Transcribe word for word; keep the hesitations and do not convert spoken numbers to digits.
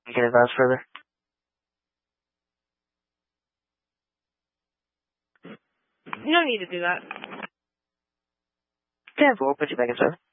You can advance further. You don't need to do that. ten four, put you back in, sir.